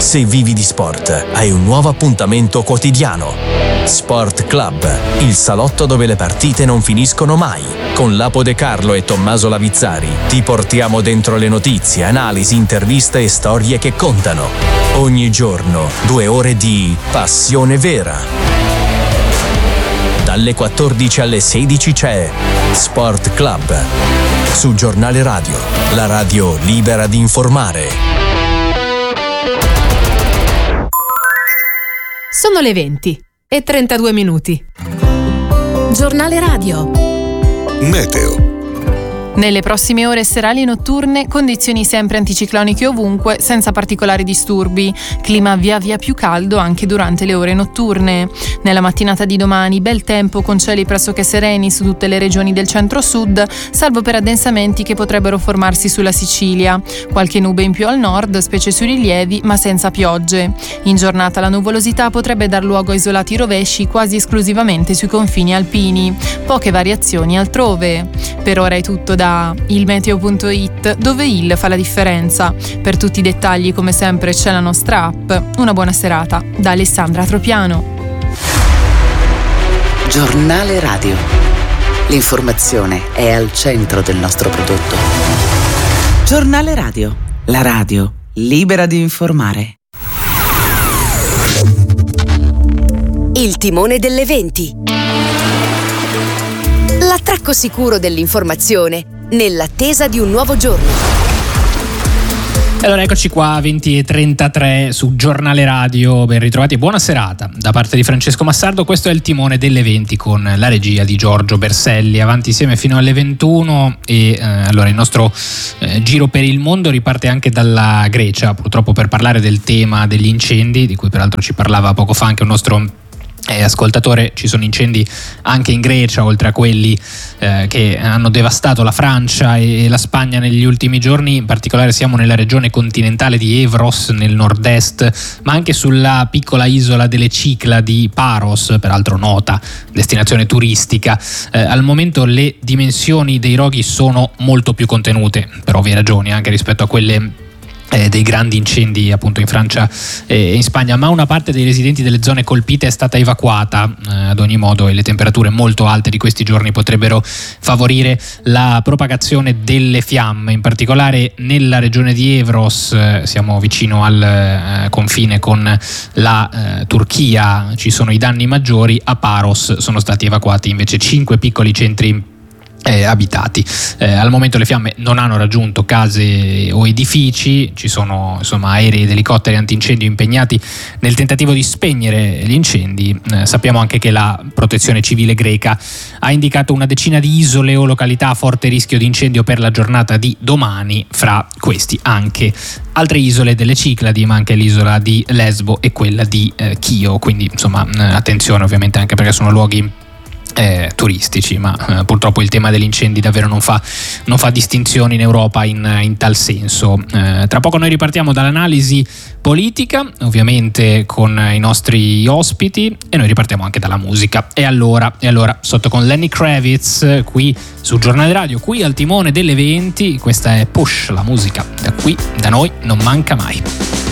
Se vivi di sport, hai un nuovo appuntamento quotidiano. Sport Club, il salotto dove le partite non finiscono mai. Con Lapo De Carlo e Tommaso Lavizzari ti portiamo dentro le notizie, analisi, interviste e storie che contano. Ogni giorno 2 ore di passione vera. Dalle 14 alle 16 c'è Sport Club su Giornale Radio, la radio libera di informare. Sono le 20:32. Giornale Radio. Meteo. Nelle prossime ore serali e notturne, condizioni sempre anticicloniche ovunque, senza particolari disturbi. Clima via via più caldo anche durante le ore notturne. Nella mattinata di domani, bel tempo con cieli pressoché sereni su tutte le regioni del centro-sud, salvo per addensamenti che potrebbero formarsi sulla Sicilia. Qualche nube in più al nord, specie sui rilievi, ma senza piogge. In giornata la nuvolosità potrebbe dar luogo a isolati rovesci quasi esclusivamente sui confini alpini. Poche variazioni altrove. Per ora è tutto da ilmeteo.it, dove il fa la differenza. Per tutti i dettagli, come sempre, c'è la nostra app. Una buona serata da Alessandra Tropiano. Giornale Radio. L'informazione è al centro del nostro prodotto. Giornale Radio. La radio libera di informare. Il timone delle 20. L'attracco sicuro dell'informazione nell'attesa di un nuovo giorno. Allora eccoci qua, 20:33 su Giornale Radio, ben ritrovati e buona serata da parte di Francesco Massardo. Questo è il timone delle 20 con la regia di Giorgio Berselli, avanti insieme fino alle 21 e allora il nostro giro per il mondo riparte anche dalla Grecia, purtroppo per parlare del tema degli incendi, di cui peraltro ci parlava poco fa anche un nostro ascoltatore. Ci sono incendi anche in Grecia, oltre a quelli che hanno devastato la Francia e la Spagna negli ultimi giorni. In particolare siamo nella regione continentale di Evros nel nord-est, ma anche sulla piccola isola delle Cycladi, Paros, peraltro nota destinazione turistica. Al momento le dimensioni dei roghi sono molto più contenute, per ovvie ragioni, anche rispetto a quelle dei grandi incendi appunto in Francia e in Spagna, ma una parte dei residenti delle zone colpite è stata evacuata ad ogni modo, e le temperature molto alte di questi giorni potrebbero favorire la propagazione delle fiamme. In particolare nella regione di Evros, siamo vicino al confine con la Turchia, ci sono i danni maggiori. A Paros sono stati evacuati invece 5 piccoli centri abitati. Al momento le fiamme non hanno raggiunto case o edifici, ci sono insomma aerei ed elicotteri antincendio impegnati nel tentativo di spegnere gli incendi. Sappiamo anche che la protezione civile greca ha indicato una decina di isole o località a forte rischio di incendio per la giornata di domani, fra questi anche altre isole delle Cicladi, ma anche l'isola di Lesbo e quella di Chio, quindi insomma attenzione ovviamente, anche perché sono luoghi turistici, ma purtroppo il tema degli incendi davvero non fa distinzioni in Europa in tal senso. Tra poco noi ripartiamo dall'analisi politica, ovviamente con i nostri ospiti, e noi ripartiamo anche dalla musica. E allora sotto con Lenny Kravitz qui su Giornale Radio, qui al timone delle 20. Questa è Push, la musica da qui da noi non manca mai.